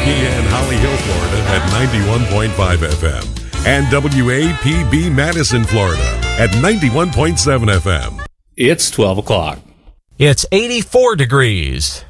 WBPN Holly Hill, Florida at 91.5 FM and WAPB Madison, Florida at 91.7 FM. It's 12 o'clock. It's 84 degrees.